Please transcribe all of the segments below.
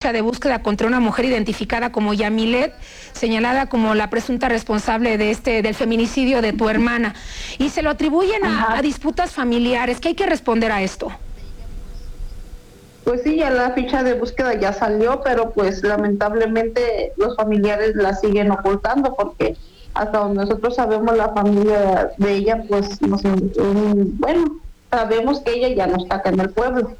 carpeta de búsqueda contra una mujer identificada como Yamilet, señalada como la presunta responsable del feminicidio de tu hermana, y se lo atribuyen a disputas familiares. ¿Qué hay que responder a esto? Pues sí, ya la ficha de búsqueda ya salió, pero pues lamentablemente los familiares la siguen ocultando, porque hasta donde nosotros sabemos, la familia de ella, pues bueno, sabemos que ella ya no está acá en el pueblo.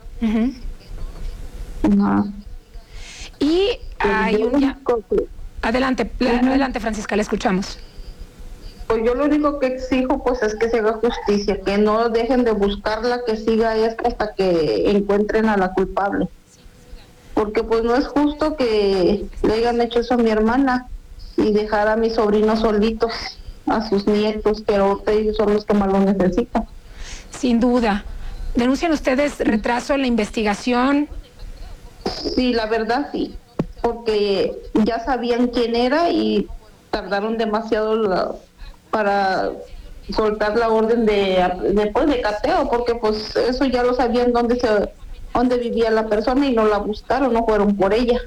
Y hay adelante, adelante, Francisca, la escuchamos. Pues yo lo único que exijo pues es que se haga justicia, que no dejen de buscarla, que siga esto hasta que encuentren a la culpable. Porque pues no es justo que le hayan hecho eso a mi hermana y dejar a mis sobrinos solitos, a sus nietos, que ahorita ellos son los que más lo necesitan. Sin duda. ¿Denuncian ustedes retraso en la investigación? Sí, la verdad sí, porque ya sabían quién era y tardaron demasiado para soltar la orden de cateo, porque pues eso ya lo sabían dónde vivía la persona y no la buscaron, no fueron por ella.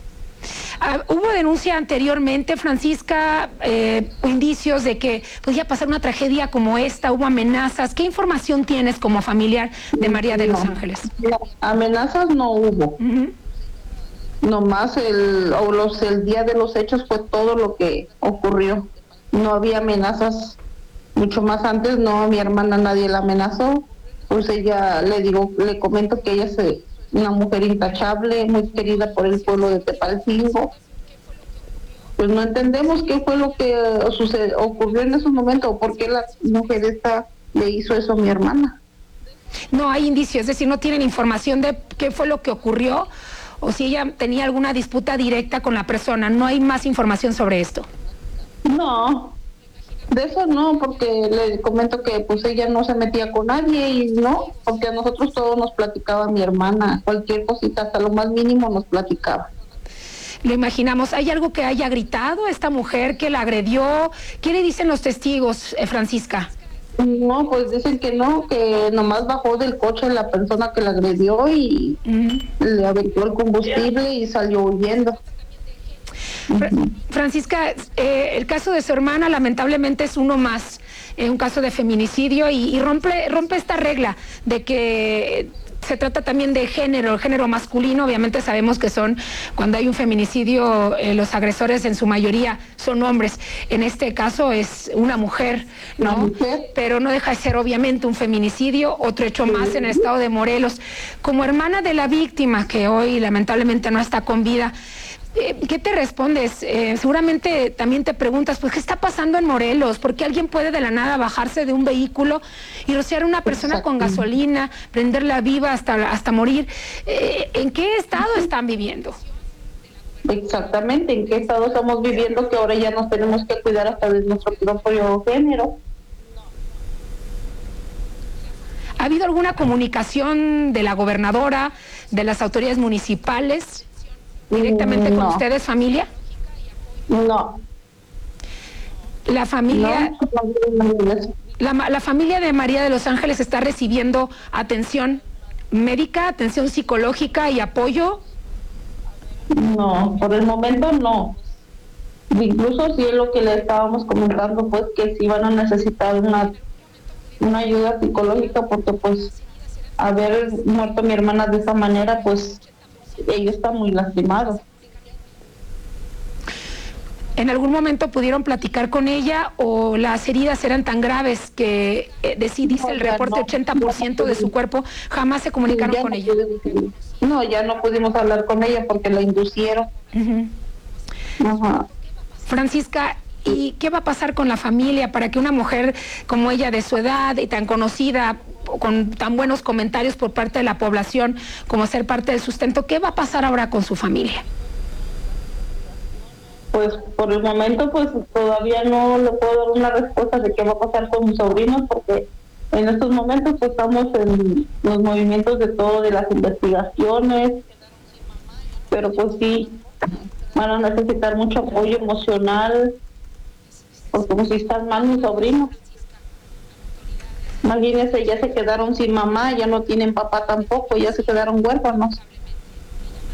¿Hubo denuncia anteriormente, Francisca, indicios de que podía pasar una tragedia como esta? ¿Hubo amenazas? ¿Qué información tienes como familiar de María de los Ángeles? Amenazas no hubo. Nomás el día de los hechos fue todo lo que ocurrió. No había amenazas. Mucho más antes, no, mi hermana nadie la amenazó. Pues ella, le comento que ella es una mujer intachable, muy querida por el pueblo de Tepalcingo. Pues no entendemos qué fue lo que ocurrió en esos momentos, o por qué la mujer esta le hizo eso a mi hermana. No hay indicios, es decir, no tienen información de qué fue lo que ocurrió, o si ella tenía alguna disputa directa con la persona. No hay más información sobre esto. No, de eso no, porque le comento que pues ella no se metía con nadie, y no, porque a nosotros todo nos platicaba mi hermana, cualquier cosita, hasta lo más mínimo nos platicaba. Lo imaginamos. ¿Hay algo que haya gritado esta mujer, que la agredió? ¿Qué le dicen los testigos, Francisca? No, pues dicen que no, que nomás bajó del coche la persona que la agredió y le aventó el combustible y salió huyendo. Francisca, el caso de su hermana lamentablemente es uno más, un caso de feminicidio, y rompe esta regla de que se trata también de género masculino. Obviamente sabemos que cuando hay un feminicidio, los agresores en su mayoría son hombres. En este caso es una mujer, ¿no? Pero no deja de ser obviamente un feminicidio, otro hecho más en el estado de Morelos. Como hermana de la víctima, que hoy lamentablemente no está con vida, ¿qué te respondes? Seguramente también te preguntas, pues, ¿qué está pasando en Morelos? ¿Por qué alguien puede de la nada bajarse de un vehículo y rociar a una persona con gasolina, prenderla viva hasta morir? ¿En qué estado están viviendo? Exactamente, ¿en qué estado estamos viviendo, que ahora ya nos tenemos que cuidar hasta de nuestro propio género? ¿Ha habido alguna comunicación de la gobernadora, de las autoridades municipales, directamente con ustedes, familia? No. La familia, la familia de María de los Ángeles está recibiendo atención médica, atención psicológica y apoyo. No, por el momento no. Incluso si es lo que le estábamos comentando, pues que sí van a necesitar una ayuda psicológica, porque pues haber muerto mi hermana de esa manera, pues ella está muy lastimada. ¿En algún momento pudieron platicar con ella, o las heridas eran tan graves que dice el reporte, 80% de su cuerpo, jamás se comunicaron con ella? No, ya no pudimos hablar con ella porque la inducieron. Francisca, ¿y qué va a pasar con la familia para que una mujer como ella, de su edad y tan conocida, con tan buenos comentarios por parte de la población, como ser parte del sustento, qué va a pasar ahora con su familia? Pues por el momento pues todavía no le puedo dar una respuesta de qué va a pasar con mis sobrinos, porque en estos momentos pues estamos en los movimientos de todo, de las investigaciones, pero pues sí van a necesitar mucho apoyo emocional, porque pues si están mal mis sobrinos. Imagínense, ya se quedaron sin mamá, ya no tienen papá tampoco, ya se quedaron huérfanos.